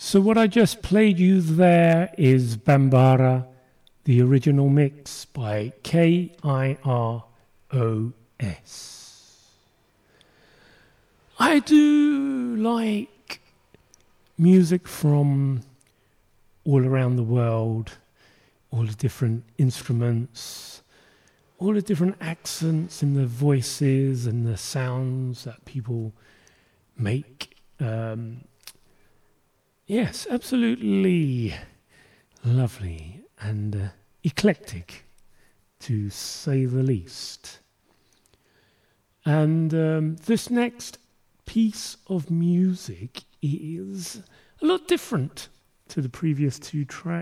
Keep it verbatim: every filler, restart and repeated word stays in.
So what I just played you there is Bambara, the original mix by K I R O S. I do like music from all around the world, all the different instruments, all the different accents in the voices and the sounds that people make. Um, yes, absolutely lovely and uh, eclectic, to say the least. And um, this next piece of music is a lot different to the previous two tracks.